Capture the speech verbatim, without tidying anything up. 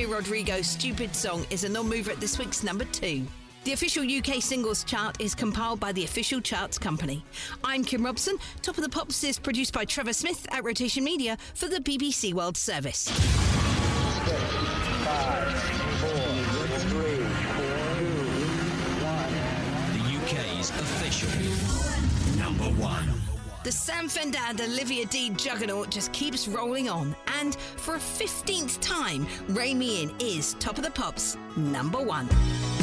Olivia Rodrigo's Stupid Song is a non-mover at this week's number two. The official U K singles chart is compiled by the Official Charts Company. I'm Kim Robson. Top of the Pops is produced by Trevor Smith at Rotation Media for the B B C World Service. Six, five, four, three, two, one. The U K's official number one. The Sam Fender and Olivia Dean juggernaut just keeps rolling on. And for a fifteenth time, Rain Me In is Top of the Pops number one.